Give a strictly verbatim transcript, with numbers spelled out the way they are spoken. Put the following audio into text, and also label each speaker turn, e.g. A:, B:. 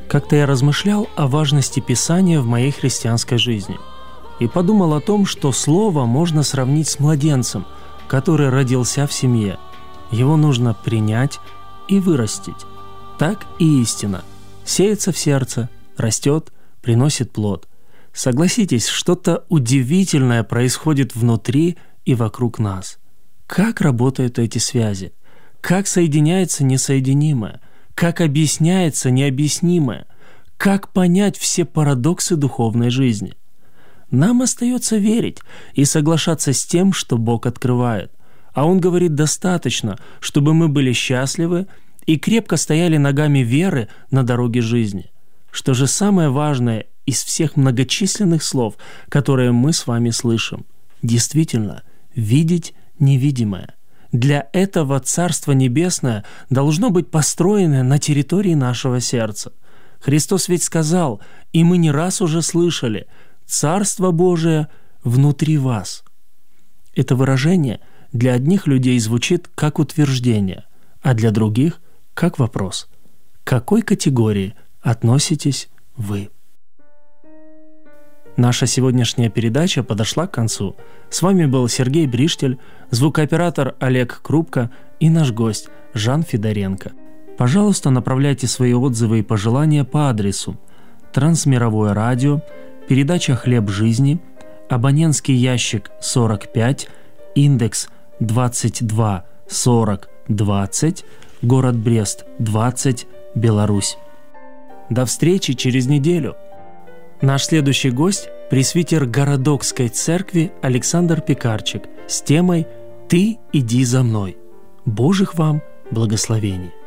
A: Как-то я размышлял о важности Писания в моей христианской жизни и подумал о том, что Слово можно сравнить с младенцем, который родился в семье. Его нужно принять и вырастить. Так и истина. Сеется в сердце, растет, приносит плод. Согласитесь, что-то удивительное происходит внутри и вокруг нас. Как работают эти связи? Как соединяется несоединимое? Как объясняется необъяснимое? Как понять все парадоксы духовной жизни? Нам остается верить и соглашаться с тем, что Бог открывает. А Он говорит достаточно, чтобы мы были счастливы и крепко стояли ногами веры на дороге жизни. Что же самое важное из всех многочисленных слов, которые мы с вами слышим? Действительно, видеть невидимое. Для этого Царство Небесное должно быть построено на территории нашего сердца. Христос ведь сказал, и мы не раз уже слышали, «Царство Божие внутри вас». Это выражение для одних людей звучит как утверждение, а для других – как вопрос. К какой категории относитесь вы? Наша сегодняшняя передача подошла к концу. С вами был Сергей Бриштель, звукооператор Олег Крупко и наш гость Жан Федоренко. Пожалуйста, направляйте свои отзывы и пожелания по адресу Трансмировое радио, передача «Хлеб жизни», абонентский ящик сорок пять, индекс двадцать два сорок двадцать, город Брест, двадцать, Беларусь. До встречи через неделю. Наш следующий гость – пресвитер Городокской церкви Александр Пекарчик с темой «Ты иди за мной». Божьих вам благословений!